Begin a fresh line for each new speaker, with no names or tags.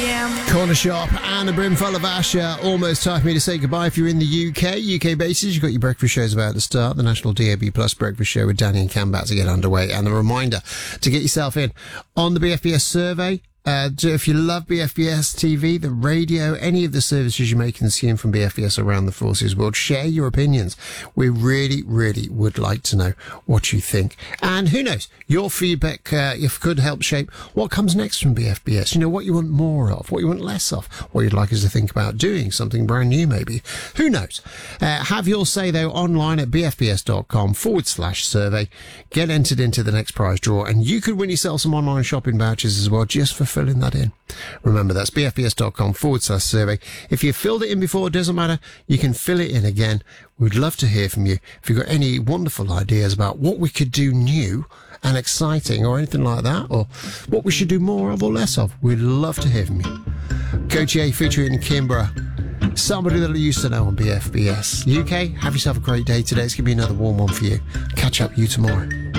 Corner Shop and a brimful of Asher. Almost time for me to say goodbye. If you're in the UK bases, you've got your breakfast shows about to start. The National DAB Plus breakfast show with Danny and Cam about to get underway. And a reminder to get yourself in on the BFBS survey. If you love BFBS TV, the radio, any of the services you may consume from BFBS around the Forces world, share your opinions. We really, really would like to know what you think. And who knows, your feedback could help shape what comes next from BFBS. You know, what you want more of, what you want less of, what you'd like us to think about doing, something brand new maybe. Who knows? Have your say, though, online at bfbs.com/survey. Get entered into the next prize draw, and you could win yourself some online shopping vouchers as well, just for filling that in. Remember, that's bfbs.com/survey. If you filled it in before, it doesn't matter. You can fill it in again. We'd love to hear from you. If you've got any wonderful ideas about what we could do new and exciting or anything like that, or what we should do more of or less of, we'd love to hear from you. Coach A featuring Kimbra. Somebody that I used to know on BFBS. UK, have yourself a great day today. It's going to be another warm one for you. Catch up with you tomorrow.